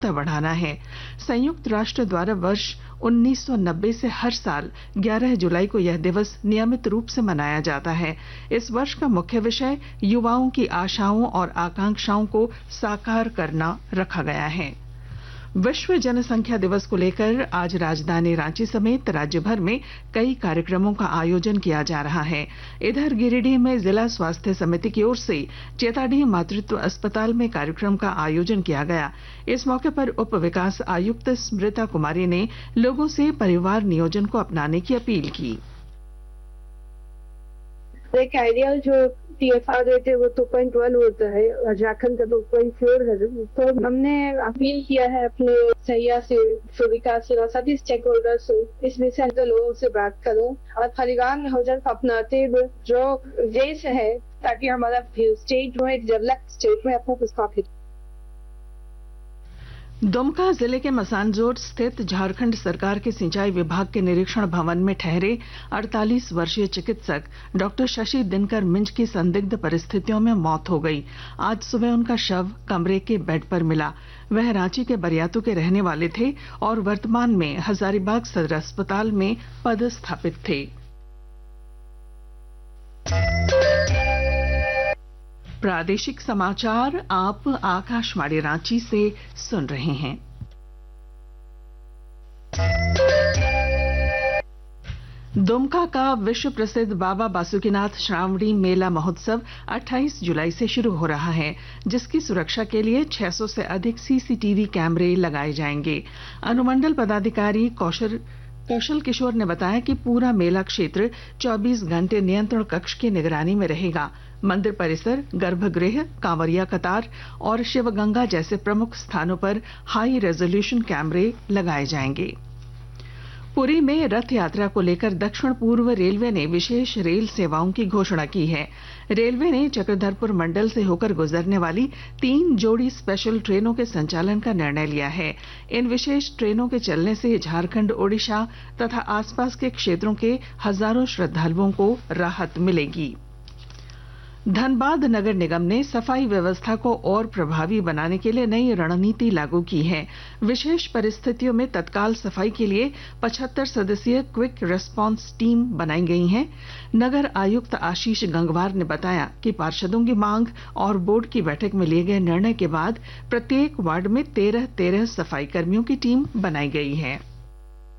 बढ़ाना है। संयुक्त राष्ट्र द्वारा वर्ष 1990 से हर साल 11 जुलाई को यह दिवस नियमित रूप से मनाया जाता है। इस वर्ष का मुख्य विषय युवाओं की आशाओं और आकांक्षाओं को साकार करना रखा गया है। विश्व जनसंख्या दिवस को लेकर आज राजधानी रांची समेत राज्य भर में कई कार्यक्रमों का आयोजन किया जा रहा है। इधर गिरिडीह में जिला स्वास्थ्य समिति की ओर से चेताडीह मातृत्व अस्पताल में कार्यक्रम का आयोजन किया गया। इस मौके पर उप विकास आयुक्त स्मृता कुमारी ने लोगों से परिवार नियोजन को अपनाने की अपील की। एक आइडियल जो TFR रेट है वो 2.1 होता है और झारखंड का 2.4 है। तो हमने अपील किया है अपने सैया से, विकास से और सभी स्टेक होल्डर से, इस विषय में लोगों से बात करो और परिवार नियोजन को अपनाते हुए जो देश है ताकि हमारा स्टेट जो है डेवलप स्टेट में अपना स्थापित। दुमका जिले के मसानजोर स्थित झारखंड सरकार के सिंचाई विभाग के निरीक्षण भवन में ठहरे 48 वर्षीय चिकित्सक डॉक्टर शशि दिनकर मिंज की संदिग्ध परिस्थितियों में मौत हो गई। आज सुबह उनका शव कमरे के बेड पर मिला। वह रांची के बरियातू के रहने वाले थे और वर्तमान में हजारीबाग सदर अस्पताल में पदस्थापित थे। प्रादेशिक समाचार आप आकाशवाणी रांची से सुन रहे हैं। दुमका का विश्व प्रसिद्ध बाबा बासुकीनाथ श्रावणी मेला महोत्सव 28 जुलाई से शुरू हो रहा है, जिसकी सुरक्षा के लिए 600 से अधिक CCTV कैमरे लगाए जाएंगे। अनुमंडल पदाधिकारी कौशल किशोर ने बताया कि पूरा मेला क्षेत्र 24 घंटे नियंत्रण कक्ष की निगरानी में रहेगा। मंदिर परिसर, गर्भगृह, कांवरिया कतार और शिवगंगा जैसे प्रमुख स्थानों पर हाई रेजोल्यूशन कैमरे लगाए जाएंगे। पुरी में रथ यात्रा को लेकर दक्षिण पूर्व रेलवे ने विशेष रेल सेवाओं की घोषणा की है। रेलवे ने चक्रधरपुर मंडल से होकर गुजरने वाली 3 जोड़ी स्पेशल ट्रेनों के संचालन का निर्णय लिया है। इन विशेष ट्रेनों के चलने से झारखंड, ओडिशा तथा आसपास के क्षेत्रों के हजारों श्रद्धालुओं को राहत मिलेगी। धनबाद नगर निगम ने सफाई व्यवस्था को और प्रभावी बनाने के लिए नई रणनीति लागू की है। विशेष परिस्थितियों में तत्काल सफाई के लिए 75 सदस्यीय क्विक रिस्पांस टीम बनाई गई है। नगर आयुक्त आशीष गंगवार ने बताया कि पार्षदों की मांग और बोर्ड की बैठक में लिए गए निर्णय के बाद प्रत्येक वार्ड में 13 सफाई कर्मियों की टीम बनाई गई है।